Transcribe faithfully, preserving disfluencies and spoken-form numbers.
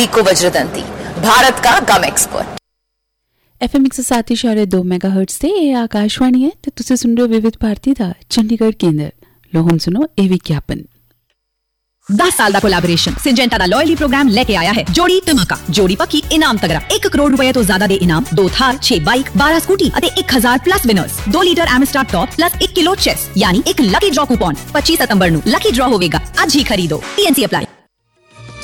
विको वज्रदंती, भारत का गम expert. F M एक सौ सात इशारे दो मेगाहर्ट्ज से ਇਹ ਆਕਾਸ਼ਵਾਣੀ ਹੈ ਤੇ ਤੁਸੀਂ ਸੁਣ ਰਹੇ ਹੋ ਵਿਵਿਧ ਭਾਰਤੀ ਦਾ ਚੰਡੀਗੜ੍ਹ ਕੇਂਦਰ। ਲੋ ਹੁਣ ਸੁਣੋ ਇਹ ਵਿਗਿਆਪਨ। दस साल का कोलैबोरेशन सिंजेंटा का लॉयल्टी प्रोग्राम लेके आया है जोड़ी धमाका, जोड़ी पक्की इनाम तगड़ा, एक करोड़ रुपए तो ज्यादा दे इनाम, दो थार, छह बाइक, बारह स्कूटी अते एक हजार प्लस विनर्स, दो लीटर एमिस्टार टॉप प्लस एक किलो चेस यानी एक लकी ड्रॉ कूपन। पच्चीस सितंबर नु लकी ड्रॉ होवेगा, आज ही खरीदो, टीएनसी अप्लाई।